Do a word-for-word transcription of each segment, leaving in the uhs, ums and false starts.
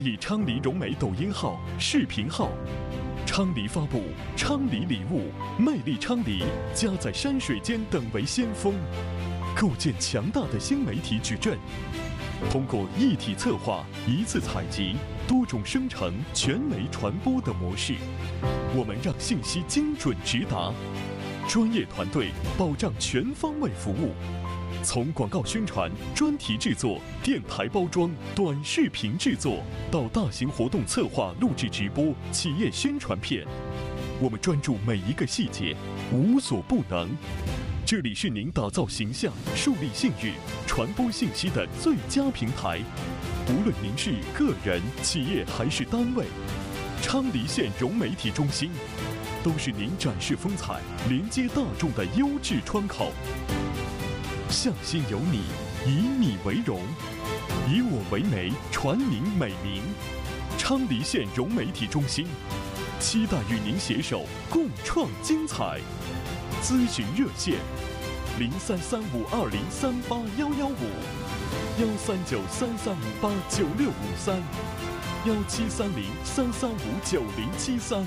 以昌黎融美抖音号、视频号。昌黎发布昌黎礼物，魅力昌黎，家在山水间等为先锋，构建强大的新媒体矩阵。通过一体策划、一次采集、多种生成、全媒传播的模式，我们让信息精准直达，专业团队保障全方位服务。从广告宣传、专题制作、电台包装、短视频制作，到大型活动策划、录制直播、企业宣传片，我们专注每一个细节，无所不能。这里是您打造形象、树立信誉、传播信息的最佳平台。无论您是个人、企业还是单位，昌黎县融媒体中心都是您展示风采、连接大众的优质窗口。向心有你，以你为荣，以我为媒，传您美名。昌黎县融媒体中心，期待与您携手共创精彩。咨询热线：零三三五二零三八幺幺五，幺三九三三五八九六五三，幺七三零三三五九零七三。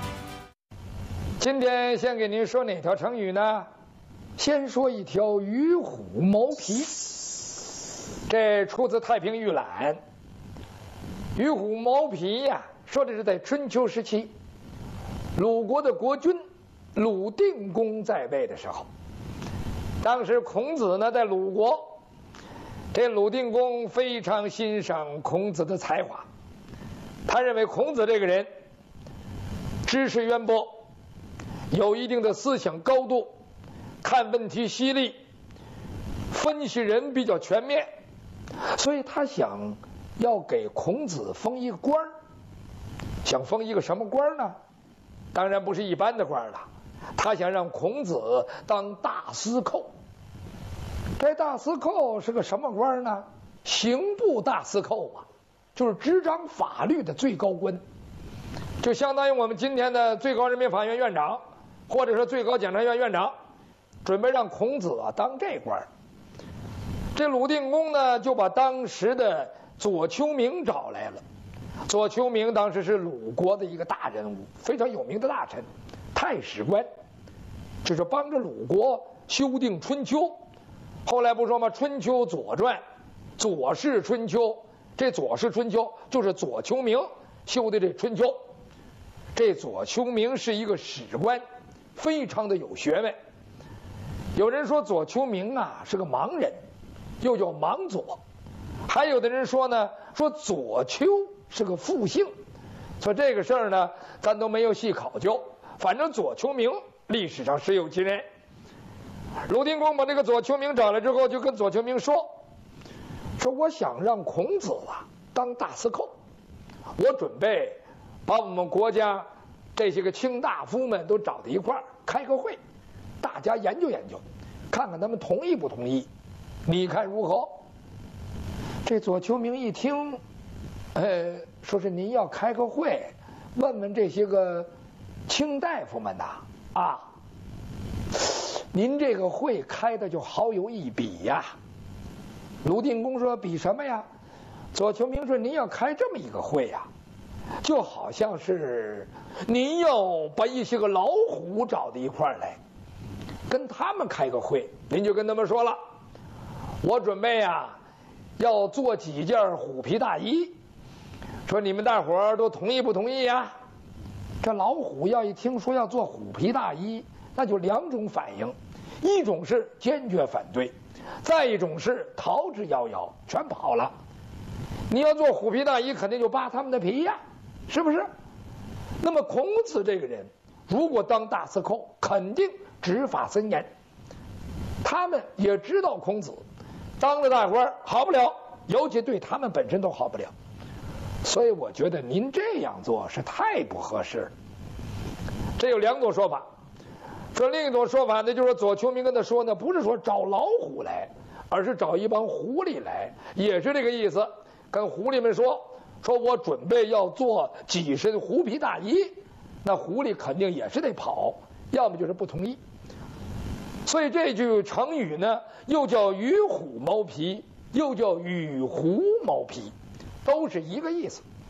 今天先给您说哪条成语呢？先说一条与虎谋皮，这出自《太平御览》。与虎谋皮呀，说的是在春秋时期，鲁国的国君鲁定公在位的时候，当时孔子呢在鲁国，这鲁定公非常欣赏孔子的才华，他认为孔子这个人知识渊博，有一定的思想高度，看问题犀利，分析人比较全面，所以他想要给孔子封一个官儿。想封一个什么官呢？当然不是一般的官了，他想让孔子当大司寇。这大司寇是个什么官呢？刑部大司寇啊，就是执掌法律的最高官，就相当于我们今天的最高人民法院院长，或者说最高检察院院长，准备让孔子啊当这官。这鲁定公呢，就把当时的左丘明找来了。左丘明当时是鲁国的一个大人物，非常有名的大臣，太史官，就是帮着鲁国修订春秋。后来不说吗？春秋左传，左氏春秋，这左氏春秋就是左丘明修的这春秋。这左丘明是一个史官，非常的有学问。有人说左丘明啊是个盲人，又叫盲左。还有的人说呢，说左丘是个复姓。所以这个事儿呢，咱都没有细考究。反正左丘明历史上实有其人。鲁定公把这个左丘明找来之后，就跟左丘明说：“说我想让孔子啊当大司寇，我准备把我们国家这些个卿大夫们都找到一块儿开个会，大家研究研究，看看他们同意不同意，你看如何？”这左丘明一听，呃，说是您要开个会，问问这些个卿大夫们呐，啊，您这个会开的就好有一比呀。鲁定公说：“比什么呀？”左丘明说：“您要开这么一个会呀，就好像是您要把一些个老虎找到一块儿来，跟他们开个会，您就跟他们说了，我准备呀要做几件虎皮大衣，说你们大伙儿都同意不同意呀？”这老虎要一听说要做虎皮大衣，那就两种反应，一种是坚决反对，再一种是逃之夭夭，全跑了。你要做虎皮大衣，肯定就扒他们的皮呀，是不是？那么孔子这个人，如果当大司寇，肯定执法森严。他们也知道孔子当了大官好不了，尤其对他们本身都好不了。所以我觉得您这样做是太不合适了。这有两种说法。说另一种说法呢，就是说左丘明跟他说呢，不是说找老虎来，而是找一帮狐狸来，也是这个意思。跟狐狸们说，说我准备要做几身狐皮大衣，那狐狸肯定也是得跑，要么就是不同意。所以这句成语呢，又叫与虎谋皮，又叫与狐谋皮，都是一个意思。